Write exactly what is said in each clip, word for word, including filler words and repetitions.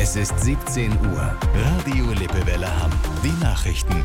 Es ist siebzehn Uhr. Radio Lippewelle Hamm. Die Nachrichten.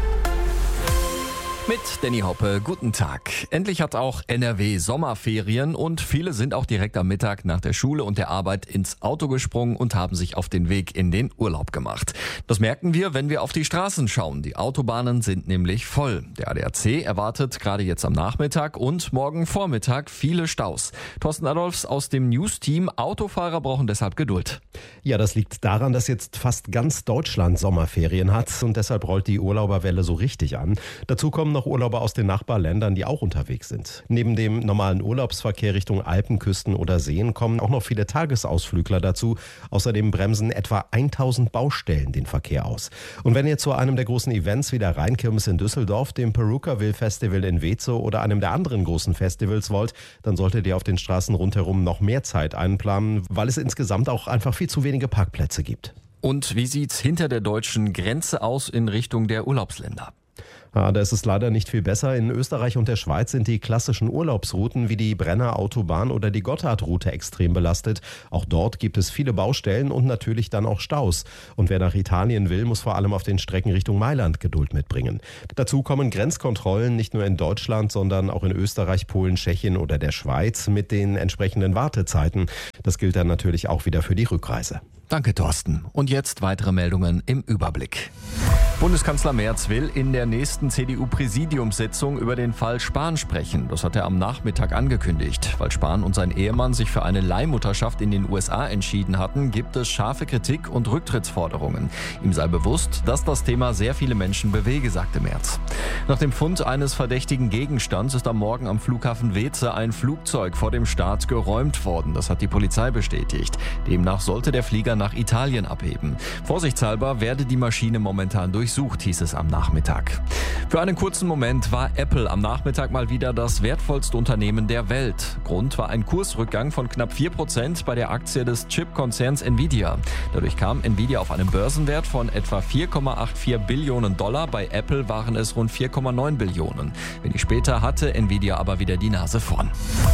Mit Danny Hoppe, guten Tag. Endlich hat auch N R W Sommerferien und viele sind auch direkt am Mittag nach der Schule und der Arbeit ins Auto gesprungen und haben sich auf den Weg in den Urlaub gemacht. Das merken wir, wenn wir auf die Straßen schauen. Die Autobahnen sind nämlich voll. Der A D A C erwartet gerade jetzt am Nachmittag und morgen Vormittag viele Staus. Thorsten Adolfs aus dem News-Team. Autofahrer brauchen deshalb Geduld. Ja, das liegt daran, dass jetzt fast ganz Deutschland Sommerferien hat und deshalb rollt die Urlauberwelle so richtig an. Dazu kommen noch Urlauber aus den Nachbarländern, die auch unterwegs sind. Neben dem normalen Urlaubsverkehr Richtung Alpenküsten oder Seen kommen auch noch viele Tagesausflügler dazu. Außerdem bremsen etwa tausend Baustellen den Verkehr aus. Und wenn ihr zu einem der großen Events wie der Rheinkirmes in Düsseldorf, dem Perukaville Festival in Wezo oder einem der anderen großen Festivals wollt, dann solltet ihr auf den Straßen rundherum noch mehr Zeit einplanen, weil es insgesamt auch einfach viel zu wenige Parkplätze gibt. Und wie sieht's hinter der deutschen Grenze aus in Richtung der Urlaubsländer? Ja, da ist es leider nicht viel besser. In Österreich und der Schweiz sind die klassischen Urlaubsrouten wie die Brenner Autobahn oder die Gotthardroute extrem belastet. Auch dort gibt es viele Baustellen und natürlich dann auch Staus. Und wer nach Italien will, muss vor allem auf den Strecken Richtung Mailand Geduld mitbringen. Dazu kommen Grenzkontrollen nicht nur in Deutschland, sondern auch in Österreich, Polen, Tschechien oder der Schweiz mit den entsprechenden Wartezeiten. Das gilt dann natürlich auch wieder für die Rückreise. Danke, Thorsten. Und jetzt weitere Meldungen im Überblick. Bundeskanzler Merz will in der nächsten C D U-Präsidiumssitzung über den Fall Spahn sprechen. Das hat er am Nachmittag angekündigt. Weil Spahn und sein Ehemann sich für eine Leihmutterschaft in den U S A entschieden hatten, gibt es scharfe Kritik und Rücktrittsforderungen. Ihm sei bewusst, dass das Thema sehr viele Menschen bewege, sagte Merz. Nach dem Fund eines verdächtigen Gegenstands ist am Morgen am Flughafen Weeze ein Flugzeug vor dem Start geräumt worden. Das hat die Polizei bestätigt. Demnach sollte der Flieger nach Italien abheben. Vorsichtshalber werde die Maschine momentan durchsucht, hieß es am Nachmittag. Für einen kurzen Moment war Apple am Nachmittag mal wieder das wertvollste Unternehmen der Welt. Grund war ein Kursrückgang von knapp vier Prozent bei der Aktie des Chip-Konzerns Nvidia. Dadurch kam Nvidia auf einen Börsenwert von etwa vier Komma vierundachtzig Billionen Dollar. Bei Apple waren es rund vier Komma neun Billionen. Wenig später hatte Nvidia aber wieder die Nase vorn.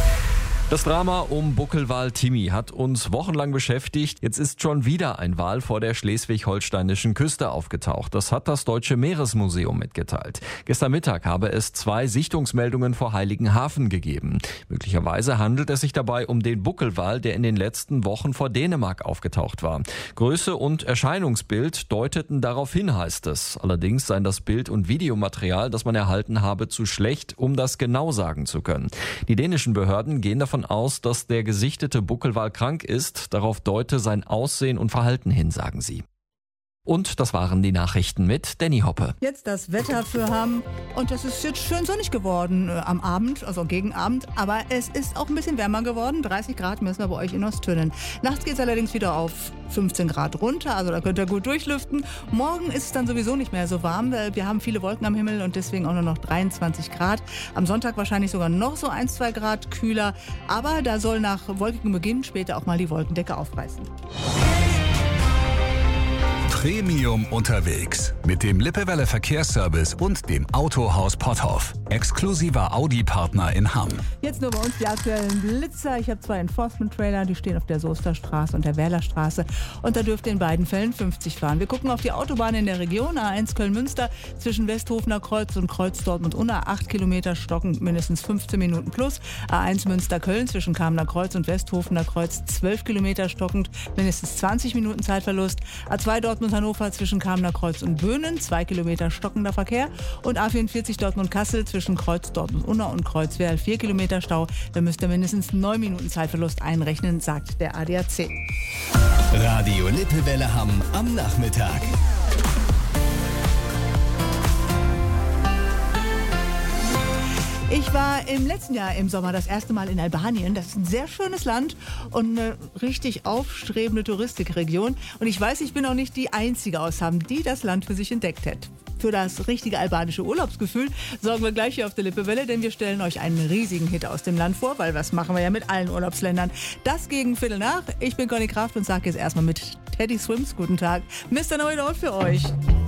Das Drama um Buckelwal Timmy hat uns wochenlang beschäftigt. Jetzt ist schon wieder ein Wal vor der schleswig-holsteinischen Küste aufgetaucht. Das hat das Deutsche Meeresmuseum mitgeteilt. Gestern Mittag habe es zwei Sichtungsmeldungen vor Heiligenhafen gegeben. Möglicherweise handelt es sich dabei um den Buckelwal, der in den letzten Wochen vor Dänemark aufgetaucht war. Größe und Erscheinungsbild deuteten darauf hin, heißt es. Allerdings seien das Bild- und Videomaterial, das man erhalten habe, zu schlecht, um das genau sagen zu können. Die dänischen Behörden gehen davon aus, dass der gesichtete Buckelwal krank ist. Darauf deute sein Aussehen und Verhalten hin, sagen sie. Und das waren die Nachrichten mit Danny Hoppe. Jetzt das Wetter für Hamm. Und das ist jetzt schön sonnig geworden äh, am Abend, also gegen Abend. Aber es ist auch ein bisschen wärmer geworden. dreißig Grad messen wir bei euch in Osttönen. Nachts geht es allerdings wieder auf fünfzehn Grad runter. Also da könnt ihr gut durchlüften. Morgen ist es dann sowieso nicht mehr so warm. Wir haben viele Wolken am Himmel und deswegen auch nur noch dreiundzwanzig Grad. Am Sonntag wahrscheinlich sogar noch so ein, zwei Grad kühler. Aber da soll nach wolkigem Beginn später auch mal die Wolkendecke aufreißen. Premium unterwegs mit dem Lippewelle Verkehrsservice und dem Autohaus Potthoff. Exklusiver Audi-Partner in Hamm. Jetzt nur bei uns die aktuellen Blitzer. Ich habe zwei Enforcement-Trailer, die stehen auf der Soesterstraße und der Werlerstraße. Und da dürft ihr in beiden Fällen fünfzig fahren. Wir gucken auf die Autobahn in der Region. A eins Köln-Münster zwischen Westhofener Kreuz und Kreuz Dortmund-Unna. acht Kilometer stockend, mindestens fünfzehn Minuten plus. A eins Münster-Köln zwischen Kamener Kreuz und Westhofener Kreuz. zwölf Kilometer stockend, mindestens zwanzig Minuten Zeitverlust. A zwei Dortmund Hannover zwischen Kamener Kreuz und Böhnen, zwei Kilometer stockender Verkehr. Und A vierundvierzig Dortmund-Kassel zwischen Kreuz Dortmund-Unna und Kreuz Werl, vier Kilometer Stau. Da müsst ihr mindestens neun Minuten Zeitverlust einrechnen, sagt der A D A C. Radio Lippewelle Hamm am Nachmittag. Ich war im letzten Jahr im Sommer das erste Mal in Albanien. Das ist ein sehr schönes Land und eine richtig aufstrebende Touristikregion. Und ich weiß, ich bin auch nicht die Einzige aus Hamm, die das Land für sich entdeckt hat. Für das richtige albanische Urlaubsgefühl sorgen wir gleich hier auf der Lippewelle, denn wir stellen euch einen riesigen Hit aus dem Land vor, weil was machen wir ja mit allen Urlaubsländern. Das gegen Viertel nach. Ich bin Conny Kraft und sage jetzt erstmal mit Teddy Swims guten Tag. Mister No It All für euch.